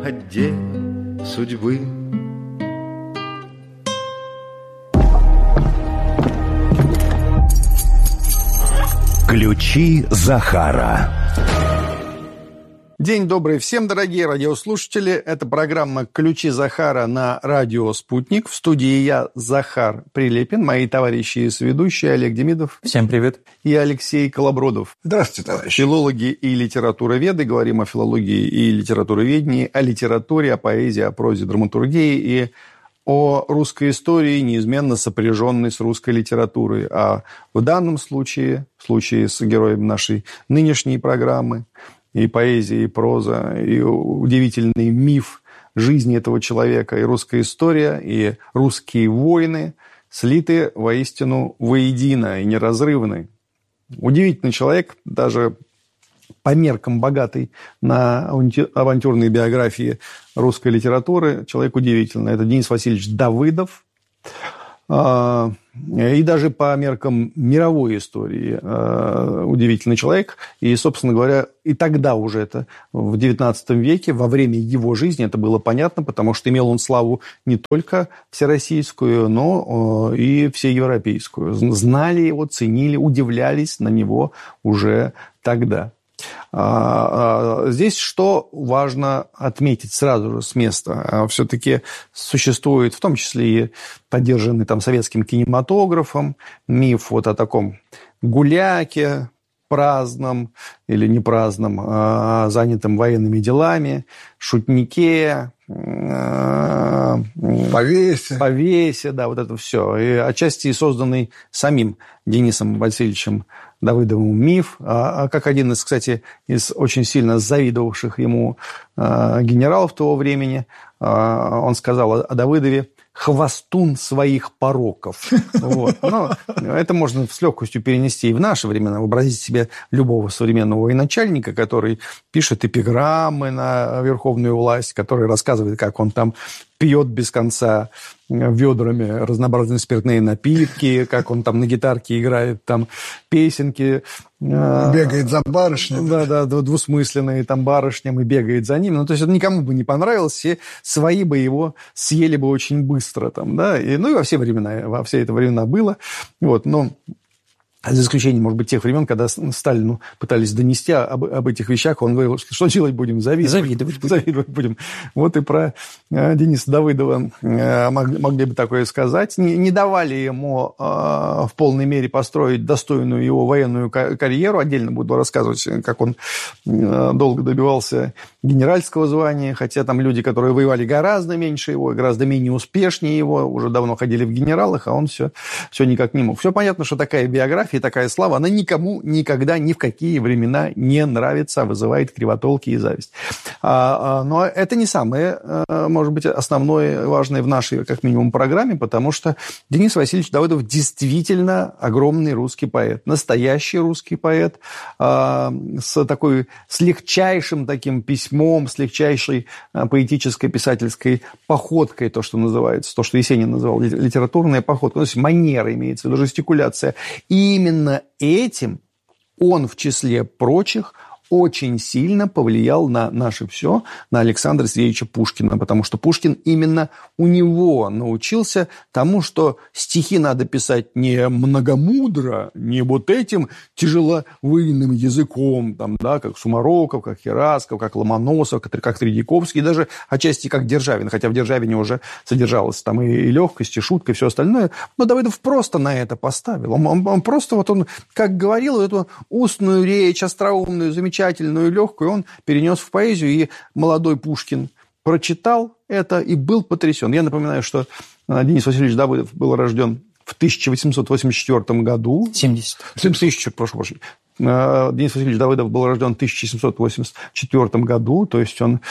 отдел судьбы. Ключи Захара. День добрый всем, дорогие радиослушатели. Это программа «Ключи Захара» на радио «Спутник». В студии я, Захар Прилепин, мои товарищи и соведущие Олег Демидов. Всем привет. И Алексей Колобродов. Здравствуйте, товарищи. Филологи и литературоведы. Говорим о филологии и литературоведении, о литературе, о поэзии, о прозе, драматургии и о русской истории, неизменно сопряженной с русской литературой. А в данном случае, в случае с героем нашей нынешней программы, и поэзия, и проза, и удивительный миф жизни этого человека, и русская история, и русские войны слиты воистину воедино и неразрывны. Удивительный человек, даже по меркам богатой на авантюрные биографии русской литературы, человек удивительный. Это Денис Васильевич Давыдов. И даже по меркам мировой истории удивительный человек. И, собственно говоря, и тогда уже это в XIX веке, во время его жизни это было понятно, потому что имел он славу не только всероссийскую, но и всеевропейскую. Знали его, ценили, удивлялись на него уже тогда. Здесь что важно отметить сразу же с места? Все-таки существует, в том числе и поддержанный там советским кинематографом, миф вот о таком гуляке, праздном или не праздном, занятом военными делами, шутнике, повесе, да, вот это все. И отчасти созданный самим Денисом Васильевичем Давыдовым миф, как один из, кстати, из очень сильно завидовавших ему генералов того времени, он сказал о Давыдове: «хвостун своих пороков». Вот. Но это можно с легкостью перенести и в наши времена. Вообразите себе любого современного военачальника, который пишет эпиграммы на верховную власть, который рассказывает, как он там пьет без конца ведрами разнообразные спиртные напитки, как он там на гитарке играет там песенки. Бегает за барышней. Да, двусмысленные там барышням и бегает за ними. Ну, то есть это никому бы не понравилось, все свои бы его съели бы очень быстро там, да. И, ну, и во все это времена было. Вот, но за исключением, может быть, тех времен, когда Сталину пытались донести об этих вещах, он говорил, что делать будем? Завидовать будем. Вот и про Дениса Давыдова могли бы такое сказать. Не давали ему в полной мере построить достойную его военную карьеру. Отдельно буду рассказывать, как он долго добивался генеральского звания, хотя там люди, которые воевали гораздо меньше его, гораздо менее успешнее его, уже давно ходили в генералах, а он все никак не мог. Все понятно, что такая биография, такая слава, она никому никогда ни в какие времена не нравится, вызывает кривотолки и зависть. Но это не самое, может быть, основное, важное в нашей, как минимум, программе, потому что Денис Васильевич Давыдов действительно огромный русский поэт, настоящий русский поэт, с легчайшим таким письмом, с легчайшей поэтической писательской походкой, то, что называется, то, что Есенин называл литературная походка, то есть манера имеется в виду, жестикуляция. И именно этим он, в числе прочих, очень сильно повлиял на наше все, на Александра Сергеевича Пушкина, потому что Пушкин именно у него научился тому, что стихи надо писать не многомудро, не вот этим тяжеловыйным языком, там, да, как Сумароков, как Герасков, как Ломоносов, как Тредьяковский, и даже отчасти как Державин, хотя в Державине уже содержалась там и легкость, и шутка, и все остальное, но Давыдов просто на это поставил. Он просто, вот он, как говорил, эту устную речь, остроумную, замечательную, легкую, он перенес в поэзию, и молодой Пушкин прочитал это и был потрясен. Я напоминаю, что Денис Васильевич Давыдов был рожден в 1884 году. 70, прошу прощения. Денис Васильевич Давыдов был рожден в 1784 году, то есть он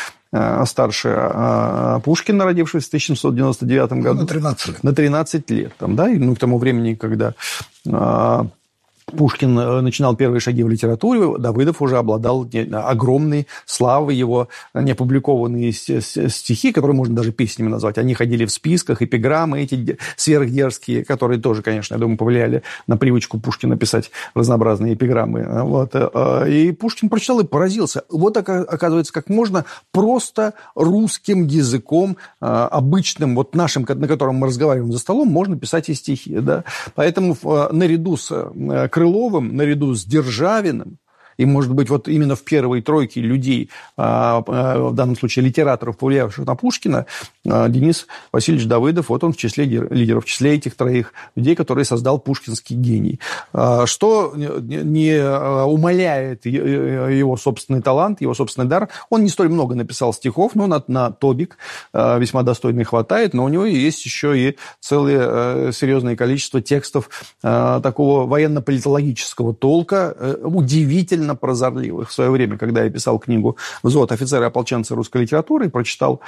старше Пушкина, родившегося в 1799 году. На 13 лет. На 13 лет. Там, да? И, к тому времени, когда Пушкин начинал первые шаги в литературе, Давыдов уже обладал огромной славой, его неопубликованные стихи, которые можно даже песнями назвать, они ходили в списках, эпиграммы эти сверхдерзкие, которые тоже, конечно, я думаю, повлияли на привычку Пушкина писать разнообразные эпиграммы. Вот. И Пушкин прочитал и поразился. Вот, оказывается, как можно просто русским языком, обычным, вот нашим, на котором мы разговариваем за столом, можно писать и стихи. Да? Поэтому наряду с Крыловым, наряду с Державиным, и, может быть, вот именно в первой тройке людей, в данном случае литераторов, повлиявших на Пушкина, Денис Васильевич Давыдов, вот он в числе лидеров, в числе этих троих людей, которые создал пушкинский гений. Что не умаляет его собственный талант, его собственный дар. Он не столь много написал стихов, но на томик весьма достойный хватает, но у него есть еще и целое серьезное количество текстов такого военно-политологического толка, удивительно прозорливых. В свое время, когда я писал книгу «Взвод офицеры и ополченцы русской литературы», и прочитал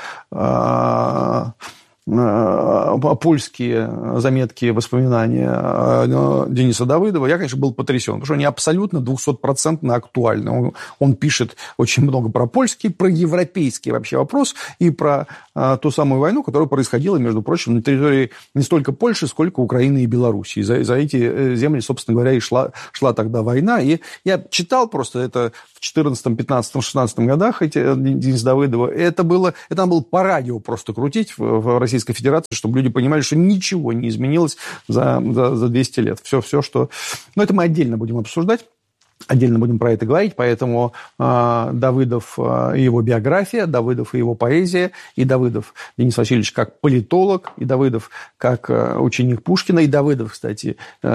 польские заметки, воспоминания Дениса Давыдова, я, конечно, был потрясен, потому что они абсолютно 200% актуальны. Он пишет очень много про польский, про европейский вообще вопрос и про ту самую войну, которая происходила, между прочим, на территории не столько Польши, сколько Украины и Белоруссии. За эти земли, собственно говоря, и шла тогда война. И я читал просто это в 14, 15, 16 годах Дениса Давыдова. Это надо было по радио просто крутить в Российской Федерации, чтобы люди понимали, что ничего не изменилось за 200 лет. Все, что... Но это мы отдельно будем обсуждать. Отдельно будем про это говорить, поэтому Давыдов и его биография, Давыдов и его поэзия, и Давыдов Денис Васильевич как политолог, и Давыдов как ученик Пушкина, и Давыдов, кстати,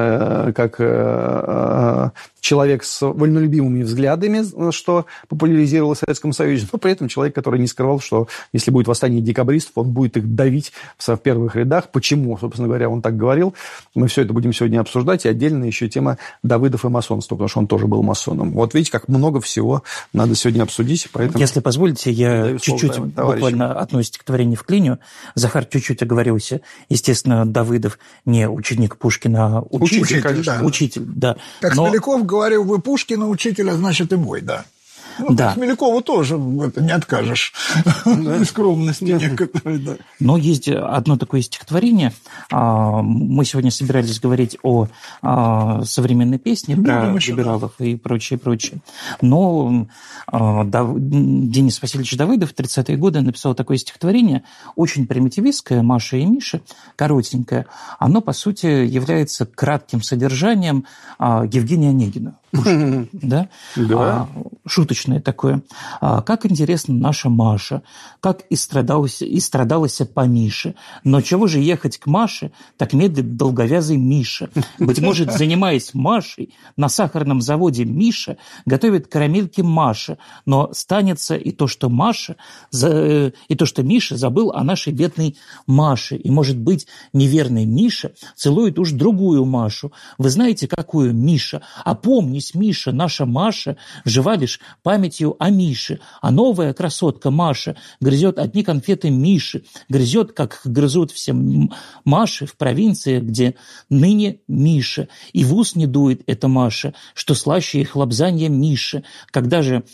как человек с вольнолюбивыми взглядами, что популяризировало в Советском Союзе, но при этом человек, который не скрывал, что если будет восстание декабристов, он будет их давить в первых рядах. Почему, собственно говоря, он так говорил? Мы все это будем сегодня обсуждать, и отдельно еще тема Давыдов и масонства, потому что он тоже был масоном. Вот видите, как много всего надо сегодня обсудить. Поэтому... Если позволите, я чуть-чуть буквально одно стихотворение вклиню. Захар чуть-чуть оговорился. Естественно, Давыдов не ученик Пушкина, а учитель, да. Как Смеляков говорил, вы Пушкина учитель, а значит и мой, да. Да. Смелякову тоже не откажешь. В скромности некоторой, да. Но есть одно такое стихотворение. Мы сегодня собирались говорить о современной песне про либералов и прочее. Но Денис Васильевич Давыдов в 30-е годы написал такое стихотворение, очень примитивистское, «Маша и Миша», коротенькое. Оно, по сути, является кратким содержанием Евгения Онегина. Да? Да. Шуточное такое. Как интересно наша Маша, как и страдалась по Мише. Но чего же ехать к Маше, так медлит долговязый Миша. Быть может, занимаясь Машей, на сахарном заводе Миша готовит карамельки Маше, но станется и то, что Миша забыл о нашей бедной Маше. И, может быть, неверный Миша целует уж другую Машу. Вы знаете, какую Миша? Опомнись, Миша, наша Маша жива лишь памятью о Мише, а новая красотка Маша грызет одни конфеты Миши, грызет, как грызут все Маши в провинции, где ныне Миша, и в ус не дует эта Маша, что слаще их лобзанья Миши. Когда же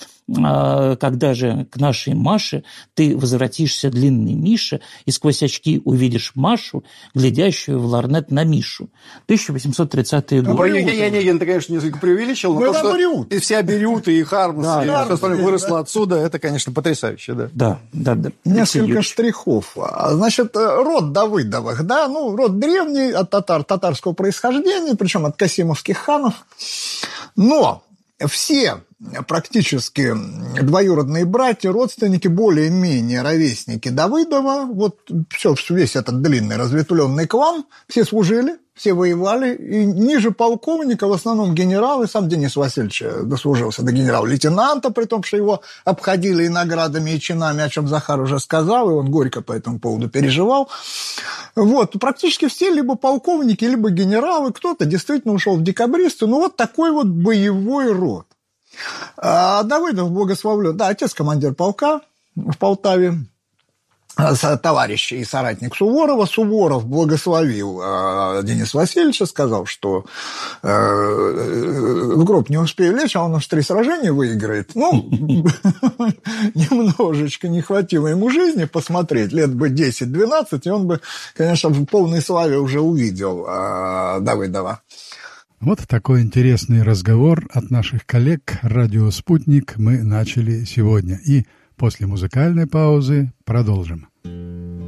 к нашей Маше ты возвратишься, длинный Миша, и сквозь очки увидишь Машу, глядящую в ларнет на Мишу. 1830-е годы. Онегин, ты, конечно, несколько преувеличил, но то, что и вся Берют, и Хармс, и все остальное выросло отсюда, это, конечно, потрясающе. Да. Несколько штрихов. Значит, род Давыдовых, да, род древний, от татарского происхождения, причем от касимовских ханов, но все практически двоюродные братья, родственники, более-менее ровесники Давыдова, весь этот длинный разветвленный клан, все служили, все воевали, и ниже полковника в основном генералы, сам Денис Васильевич дослужился до генерал-лейтенанта, при том, что его обходили и наградами, и чинами, о чем Захар уже сказал, и он горько по этому поводу переживал. Практически все либо полковники, либо генералы, кто-то действительно ушел в декабристы, такой боевой род. Давыдов благословлен, отец командир полка в Полтаве, товарищ и соратник Суворова. Суворов благословил Дениса Васильевича, сказал, что в гроб не успею лечь, а он аж 3 сражения выиграет. Ну, немножечко не хватило ему жизни посмотреть, лет бы 10-12, и он бы, конечно, в полной славе уже увидел Давыдова. Вот такой интересный разговор от наших коллег «Радио Спутник» мы начали сегодня. И после музыкальной паузы продолжим.